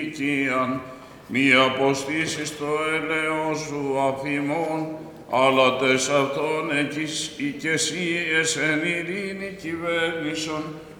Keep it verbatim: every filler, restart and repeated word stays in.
οικίαν, μη αποστήσεις το έλεος σου αφημών, αλλά τες αυτόν εκείς οικεσίες εν ειρήνη κυβέρνησον,